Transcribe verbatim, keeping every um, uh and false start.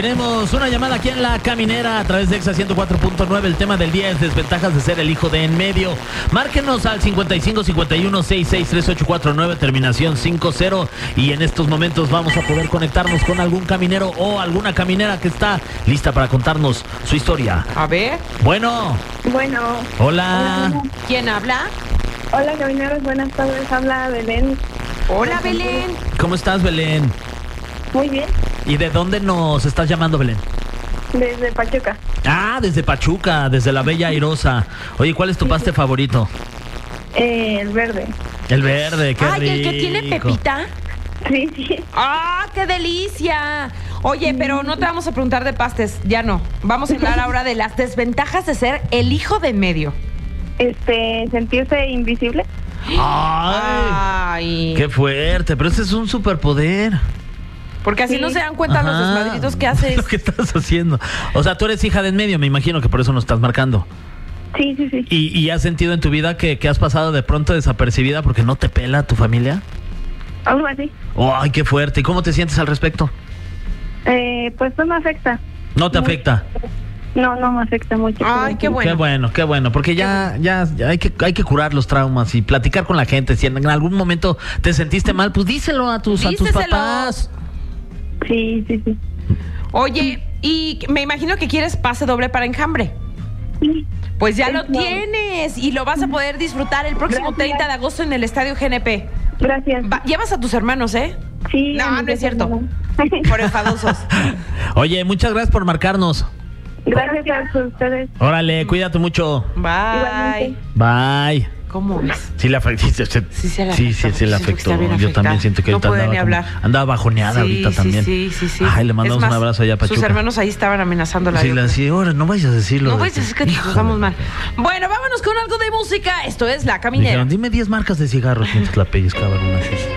Tenemos una llamada aquí en La Caminera a través de Exa ciento cuatro punto nueve. El tema del día es desventajas de ser el hijo de en medio. Márquenos al cincuenta y cinco cincuenta y uno sesenta y seis treinta y ocho cuarenta y nueve, terminación cincuenta. Y en estos momentos vamos a poder conectarnos con algún caminero o alguna caminera que está lista para contarnos su historia. A ver. Bueno. Bueno. Hola. Hola. ¿Quién habla? Hola, camineros, buenas tardes. Habla Belén. Hola, Belén. ¿Cómo estás, Belén? Muy bien. ¿Y de dónde nos estás llamando, Belén? Desde Pachuca. Ah, desde Pachuca, desde la Bella Airosa. Oye, ¿cuál es tu paste favorito? Eh, el verde. El verde, qué Ay, rico. ¿el que tiene pepita? Sí, sí. ¡Ah, qué delicia! Oye, pero no te vamos a preguntar de pastes, ya no. Vamos a hablar ahora de las desventajas de ser el hijo de en medio. Este, sentirse invisible. Ay, Ay. qué fuerte, pero ese es un superpoder. Porque así Sí. no se dan cuenta los Ajá, desmadritos que haces. lo que estás haciendo. O sea, tú eres hija de en medio, me imagino que por eso nos estás marcando. Sí, sí, sí. ¿Y, y has sentido en tu vida que, que has pasado de pronto desapercibida porque no te pela tu familia? Algo así. Oh, ay, qué fuerte. ¿Y cómo te sientes al respecto? Eh, pues no me afecta. ¿No te Muy- afecta? No, no me afecta mucho. Ay, qué bueno. Qué bueno, qué bueno, porque ya, ya, ya hay que, hay que curar los traumas y platicar con la gente. Si en algún momento te sentiste mal, pues díselo a tus, a tus Díseselo. papás. Sí, sí, sí. Oye, y me imagino que quieres pase doble para Enjambre. Sí. Pues ya lo Eso. tienes y lo vas a poder disfrutar el próximo Gracias. treinta de agosto en el Estadio G N P. Gracias. Va- llevas a tus hermanos, ¿eh? Sí. No, a mis no es cierto. hermanos. Por enfadosos. Oye, muchas gracias por marcarnos. Gracias a ustedes. Órale, cuídate mucho. Bye. Igualmente. Bye. ¿Cómo ves? Sí, la afectó. Sí, Sí, se la sí, afectó. sí, sí, la Siento que afectó. está bien Yo afectada. también siento que No ahorita puede andaba, ni como- hablar. andaba bajoneada Sí, ahorita sí, también. Sí, sí, sí. Ay, le mandamos Es más, un abrazo allá a Pachuca. Sus hermanos ahí estaban amenazándola. Sí, yo le creo. decía, ahora no vayas a decirlo. No de vayas a decir que Hijo nos vamos de- mal. Bueno, vámonos con algo de música. Esto es La Caminera. Dijeron, dime diez marcas de cigarros mientras la pellizcaban una así.